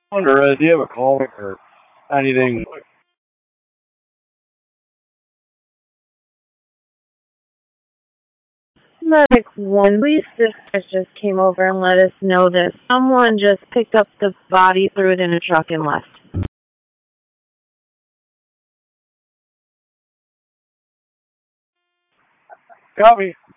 Wonder, do you have a call or anything? Medic 1, police dispatch just came over and let us know that someone just picked up the body, threw it in a truck, and left. Copy.